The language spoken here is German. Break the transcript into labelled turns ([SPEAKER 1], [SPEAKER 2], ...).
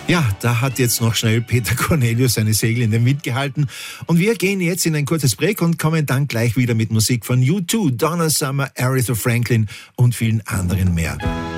[SPEAKER 1] Ja, da hat jetzt noch schnell Peter Cornelius seine Segel in den Wind gehalten. Und wir gehen jetzt in ein kurzes Break und kommen dann gleich wieder mit Musik von U2, Donna Summer, Aretha Franklin und vielen anderen mehr.